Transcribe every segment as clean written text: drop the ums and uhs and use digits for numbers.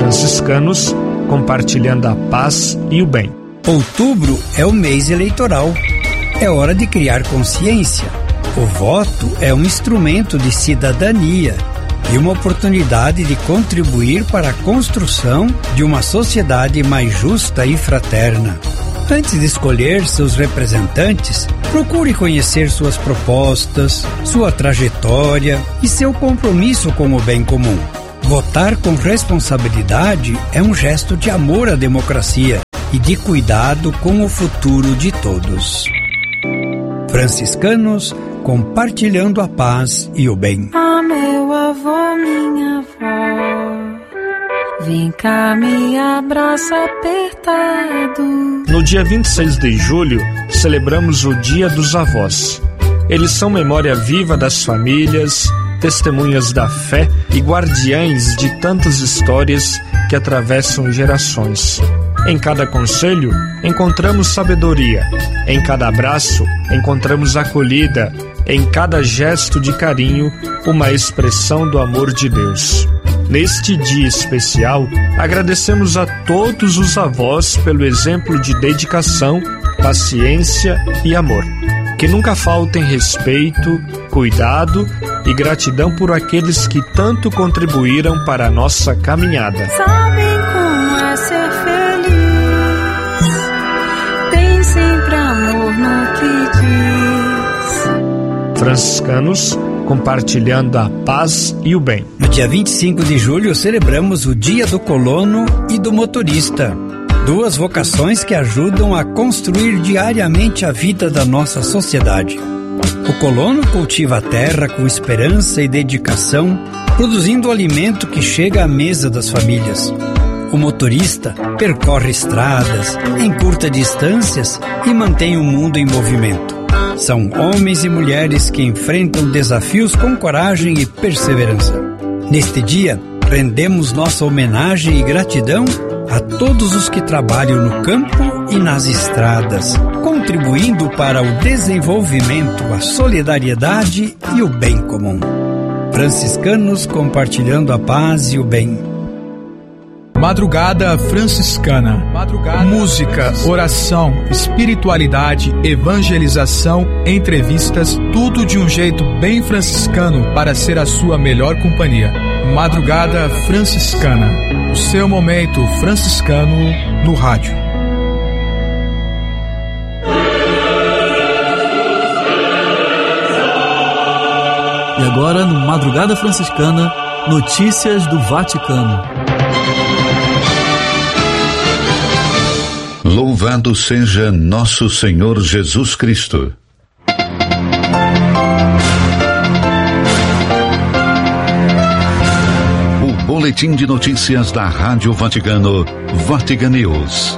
franciscanos, compartilhando a paz e o bem. Outubro é o mês eleitoral. É hora de criar consciência. O voto é um instrumento de cidadania e uma oportunidade de contribuir para a construção de uma sociedade mais justa e fraterna. Antes de escolher seus representantes, procure conhecer suas propostas, sua trajetória e seu compromisso com o bem comum. Votar com responsabilidade é um gesto de amor à democracia e de cuidado com o futuro de todos. Franciscanos, compartilhando a paz e o bem. Ah, meu avô, minha avó, vem cá, me abraça apertado. No dia 26 de julho, celebramos o Dia dos Avós. Eles são memória viva das famílias, testemunhas da fé e guardiães de tantas histórias que atravessam gerações. Em cada conselho, encontramos sabedoria. Em cada abraço, encontramos acolhida. Em cada gesto de carinho, uma expressão do amor de Deus. Neste dia especial, agradecemos a todos os avós pelo exemplo de dedicação, paciência e amor. Que nunca faltem respeito, cuidado e gratidão por aqueles que tanto contribuíram para a nossa caminhada. Sabem como é ser feliz, tem sempre amor no que diz. Franciscanos, compartilhando a paz e o bem. No dia 25 de julho, celebramos o Dia do Colono e do Motorista. Duas vocações que ajudam a construir diariamente a vida da nossa sociedade. O colono cultiva a terra com esperança e dedicação, produzindo o alimento que chega à mesa das famílias. O motorista percorre estradas, encurta distâncias e mantém o mundo em movimento. São homens e mulheres que enfrentam desafios com coragem e perseverança. Neste dia, rendemos nossa homenagem e gratidão a todos os que trabalham no campo e nas estradas, contribuindo para o desenvolvimento, a solidariedade e o bem comum. Franciscanos, compartilhando a paz e o bem. Madrugada Franciscana. Música, oração, espiritualidade, evangelização, entrevistas, tudo de um jeito bem franciscano para ser a sua melhor companhia. Madrugada Franciscana. O seu momento franciscano no rádio. E agora, no Madrugada Franciscana, notícias do Vaticano. Louvado seja nosso Senhor Jesus Cristo. O boletim de notícias da Rádio Vaticano, Vatican News.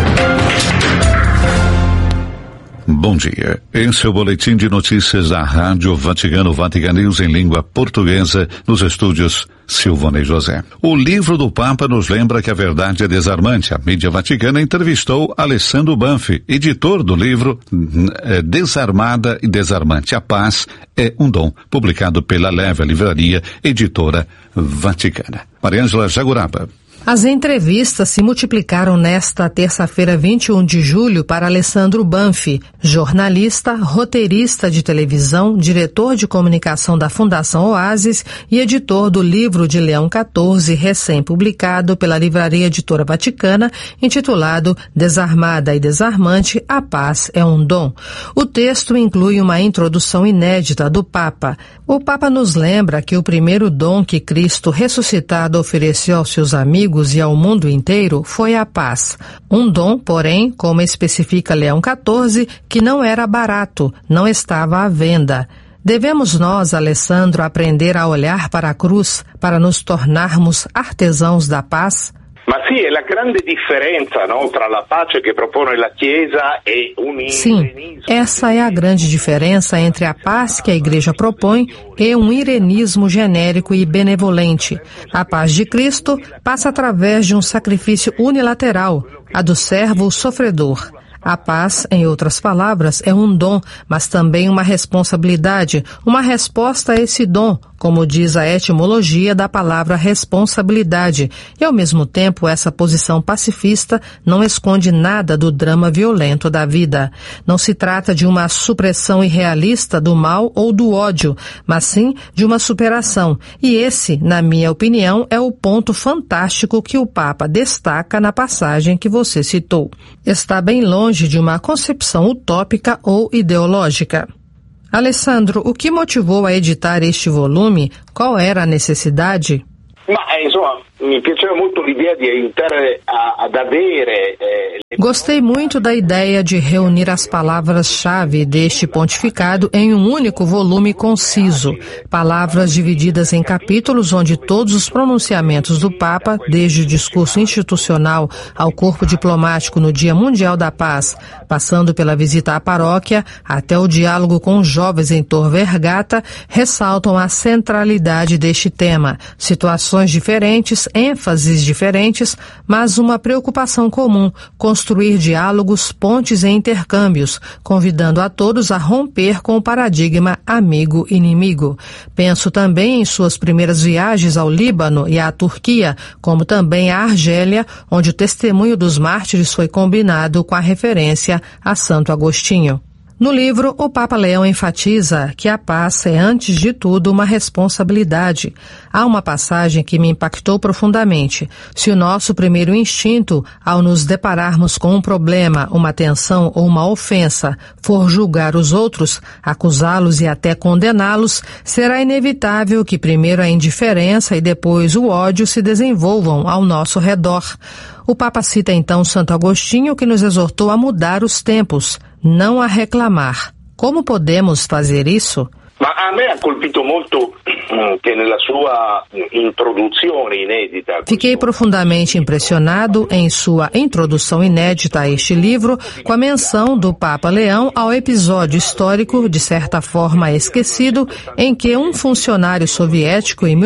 Bom dia, esse é o boletim de notícias da Rádio Vaticano, Vatican News em língua portuguesa, nos estúdios Silvone José. O livro do Papa nos lembra que a verdade é desarmante. A mídia vaticana entrevistou Alessandro Banfi, editor do livro Desarmada e Desarmante. A Paz é um Dom, publicado pela Leve Livraria, editora vaticana. Mariângela Jaguraba. As entrevistas se multiplicaram nesta terça-feira, 21 de julho, para Alessandro Banfi, jornalista, roteirista de televisão, diretor de comunicação da Fundação Oasis e editor do livro de Leão XIV, recém-publicado pela Livraria Editora Vaticana, intitulado Desarmada e Desarmante, a Paz é um Dom. O texto inclui uma introdução inédita do Papa. O Papa nos lembra que o primeiro dom que Cristo ressuscitado ofereceu aos seus amigos e ao mundo inteiro foi a paz. Um dom, porém, como especifica Leão XIV, que não era barato, não estava à venda. Devemos nós, Alessandro, aprender a olhar para a cruz para nos tornarmos artesãos da paz? Sim, essa é a grande diferença entre a paz que a Igreja propõe e um irenismo genérico e benevolente. A paz de Cristo passa através de um sacrifício unilateral, a do servo sofredor. A paz, em outras palavras, é um dom, mas também uma responsabilidade, uma resposta a esse dom, como diz a etimologia da palavra responsabilidade, e ao mesmo tempo essa posição pacifista não esconde nada do drama violento da vida. Não se trata de uma supressão irrealista do mal ou do ódio, mas sim de uma superação, e esse, na minha opinião, é o ponto fantástico que o Papa destaca na passagem que você citou. Está bem longe de uma concepção utópica ou ideológica. Alessandro, o que motivou a editar este volume? Qual era a necessidade? Insomma, mi piaceva molto l'idea di aiutare ad avere... Gostei muito da ideia de reunir as palavras-chave deste pontificado em um único volume conciso, palavras divididas em capítulos onde todos os pronunciamentos do Papa, desde o discurso institucional ao corpo diplomático no Dia Mundial da Paz, passando pela visita à paróquia, até o diálogo com os jovens em Tor Vergata, ressaltam a centralidade deste tema, situações diferentes, ênfases diferentes, mas uma preocupação comum, construir diálogos, pontes e intercâmbios, convidando a todos a romper com o paradigma amigo-inimigo. Penso também em suas primeiras viagens ao Líbano e à Turquia, como também à Argélia, onde o testemunho dos mártires foi combinado com a referência a Santo Agostinho. No livro, o Papa Leão enfatiza que a paz é, antes de tudo, uma responsabilidade. Há uma passagem que me impactou profundamente. Se o nosso primeiro instinto, ao nos depararmos com um problema, uma tensão ou uma ofensa, for julgar os outros, acusá-los e até condená-los, será inevitável que primeiro a indiferença e depois o ódio se desenvolvam ao nosso redor. O Papa cita então Santo Agostinho, que nos exortou a mudar os tempos, não a reclamar. Como podemos fazer isso? Ma a me ha colpito molto che nella sua introduzione inedita. Fiquei profundamente impressionado em sua introdução inédita a este livro com a menção do Papa Leão ao episódio histórico, de certa forma esquecido, em que um funcionário soviético, em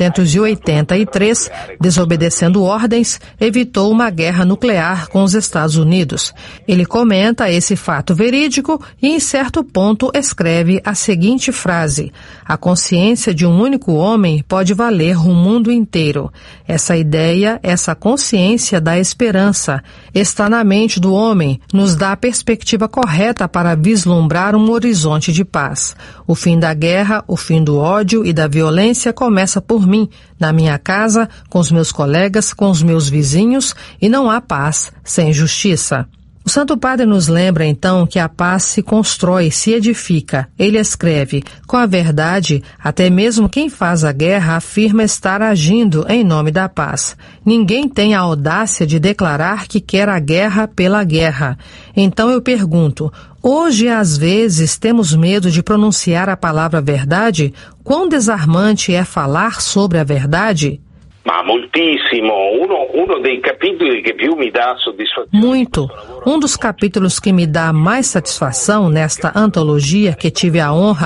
1983, desobedecendo ordens, evitou uma guerra nuclear com os Estados Unidos. Ele comenta esse fato verídico e, em certo ponto, escreve a seguinte frase: a consciência de um único homem pode valer o mundo inteiro. Essa ideia, essa consciência da esperança, está na mente do homem, nos dá a perspectiva correta para vislumbrar um horizonte de paz. O fim da guerra, o fim do ódio e da violência começa por mim, na minha casa, com os meus colegas, com os meus vizinhos, e não há paz sem justiça. O Santo Padre nos lembra, então, que a paz se constrói, se edifica. Ele escreve: com a verdade, até mesmo quem faz a guerra afirma estar agindo em nome da paz. Ninguém tem a audácia de declarar que quer a guerra pela guerra. Então eu pergunto, hoje, às vezes, temos medo de pronunciar a palavra verdade? Quão desarmante é falar sobre a verdade? Ma moltissimo, uno dei capitoli che più mi dà soddisfazione. Muito. Um dos capítulos que me dá mais satisfação nesta antologia que tive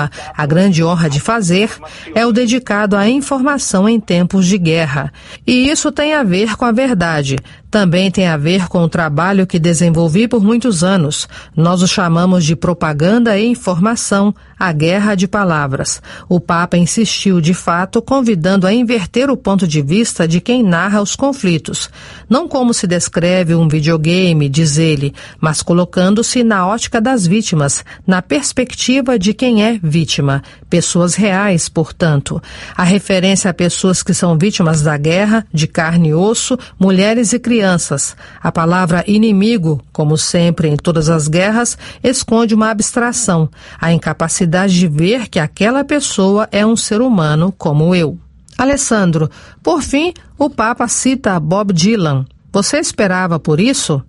a grande honra de fazer, é o dedicado à informação em tempos de guerra. E isso tem a ver com a verdade. Também tem a ver com o trabalho que desenvolvi por muitos anos. Nós o chamamos de propaganda e informação, a guerra de palavras. O Papa insistiu, de fato, convidando a inverter o ponto de vista de quem narra os conflitos. Não como se descreve um videogame, diz ele, mas colocando-se na ótica das vítimas, na perspectiva de quem é vítima. Pessoas reais, portanto. A referência a pessoas que são vítimas da guerra, de carne e osso, mulheres e crianças. A palavra inimigo, como sempre em todas as guerras, esconde uma abstração, a incapacidade de ver que aquela pessoa é um ser humano como eu. Alessandro, por fim, o Papa cita Bob Dylan. Você esperava por isso?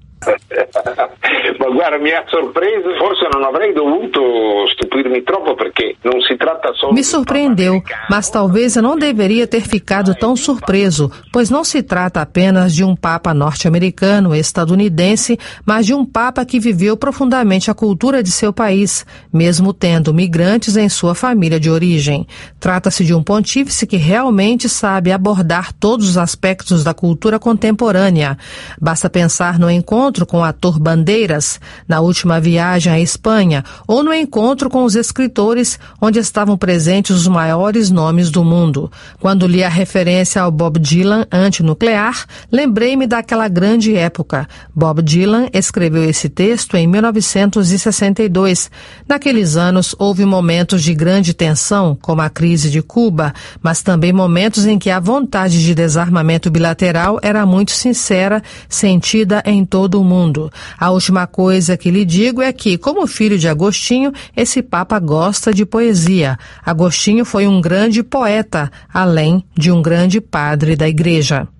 Ma guarda, mi ha sorpreso, forse non avrei dovuto stupirmi troppo perché non si tratta solo. Me surpreendeu, mas talvez eu não deveria ter ficado tão surpreso, pois não se trata apenas de um Papa norte-americano, estadunidense, mas de um Papa que viveu profundamente a cultura de seu país, mesmo tendo migrantes em sua família de origem. Trata-se de um pontífice que realmente sabe abordar todos os aspectos da cultura contemporânea. Basta pensar no encontro com o ator Bandeiras, Londres, na última viagem à Espanha ou no encontro com os escritores onde estavam presentes os maiores nomes do mundo. Quando li a referência ao Bob Dylan antinuclear, lembrei-me daquela grande época. Bob Dylan escreveu esse texto em 1962. Naqueles anos houve momentos de grande tensão, como a crise de Cuba, mas também momentos em que a vontade de desarmamento bilateral era muito sincera, sentida em todo o mundo. A última coisa que lhe digo é que, como filho de Agostinho, esse Papa gosta de poesia. Agostinho foi um grande poeta, além de um grande padre da Igreja.